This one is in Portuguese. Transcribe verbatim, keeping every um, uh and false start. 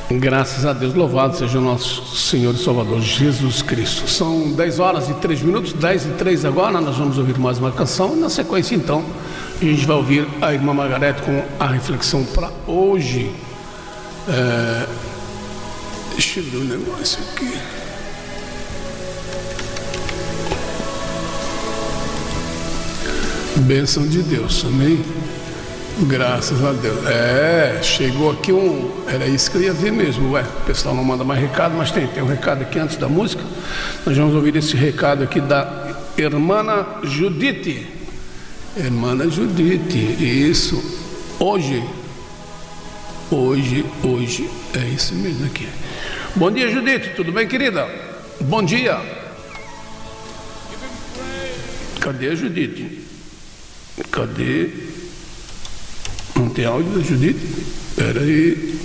Graças a Deus, louvado seja o nosso Senhor e Salvador Jesus Cristo. São dez horas e três minutos, dez e três agora. Nós vamos ouvir mais uma canção e na sequência então a gente vai ouvir a irmã Margarete com a reflexão para hoje. É... Deixa eu ver um negócio aqui. Bênção de Deus, amém? Graças a Deus. É, chegou aqui um... Era isso que eu ia ver mesmo. Ué, o pessoal não manda mais recado, mas tem, tem um recado aqui antes da música. Nós vamos ouvir esse recado aqui da irmã Judite. Irmã Judite, isso. Hoje, hoje, hoje, é isso mesmo aqui. Bom dia, Judite, tudo bem, querida? Bom dia. Cadê a Judite? Cadê? Não tem áudio da Judite? Espera aí.